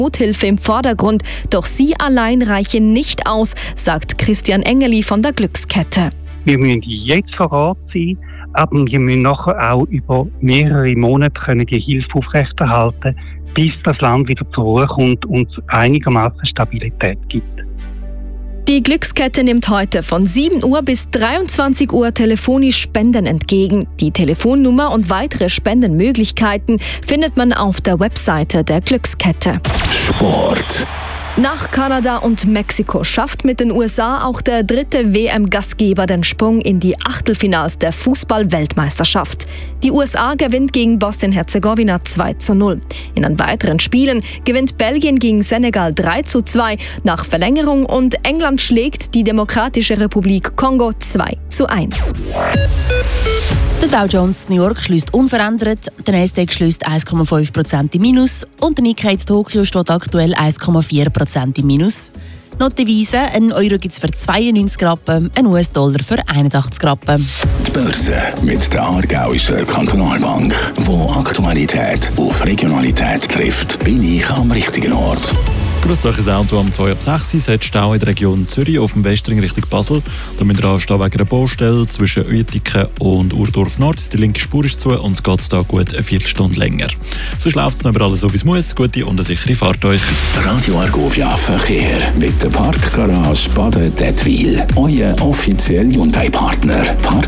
Geburtshilfe im Vordergrund. Doch sie allein reichen nicht aus, sagt Christian Engeli von der Glückskette. Wir müssen jetzt vor Ort sein, aber wir müssen nachher auch über mehrere Monate die Hilfe aufrechterhalten, bis das Land wieder zur Ruhe kommt und einigermaßen Stabilität gibt. Die Glückskette nimmt heute von 7 Uhr bis 23 Uhr telefonisch Spenden entgegen. Die Telefonnummer und weitere Spendenmöglichkeiten findet man auf der Webseite der Glückskette. Sport. Nach Kanada und Mexiko schafft mit den USA auch der dritte WM-Gastgeber den Sprung in die Achtelfinals der Fußball-Weltmeisterschaft. Die USA gewinnt gegen Bosnien-Herzegowina 2:0. In den weiteren Spielen gewinnt Belgien gegen Senegal 3:2 nach Verlängerung und England schlägt die Demokratische Republik Kongo 2:1. Der Dow Jones New York schliesst unverändert, der Nasdaq schliesst 1,5% im Minus und der Nikkei Tokio steht aktuell 1,4% im Minus. Noch die Devise, ein Euro gibt es für 92 Rappen, ein US-Dollar für 81 Rappen. Die Börse mit der Aargauischen Kantonalbank, wo Aktualität auf Regionalität trifft, bin ich am richtigen Ort. Grüßt euch ein Auto am 2:06 Uhr, es Stau in der Region Zürich auf dem Westring Richtung Basel. Da müsst ihr anstehen wegen einer Baustelle zwischen Uetiken und Urdorf Nord. Die linke Spur ist zu und es geht da gut eine Viertelstunde länger. Sonst läuft es noch überall so wie es muss. Gute und eine sichere Fahrt euch. Radio Argovia Verkehr mit der Parkgarage Baden-Dettwil. Euer offizieller Hyundai-Partner.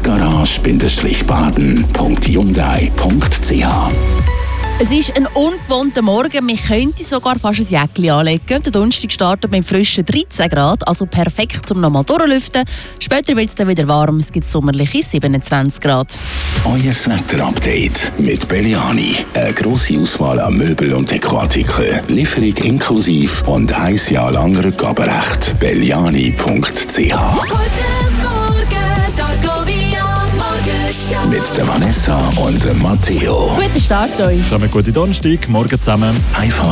Parkgarage-baden.hyundai.ch. Es ist ein ungewohnter Morgen, man könnte sogar fast ein Jäckchen anlegen. Der Donnerstag startet mit frischen 13 Grad, also perfekt zum nochmal durchlüften. Später wird es dann wieder warm, es gibt sommerliche 27 Grad. Euer Wetter-Update mit Belliani. Eine grosse Auswahl an Möbel- und Dekoartikeln. Lieferung inklusive und 1 Jahr lang Rückgaberecht. Belliani.ch. Mit der Vanessa und dem Matteo. Guten Start euch! Zusammen gute Donnerstag, morgen zusammen. Einfach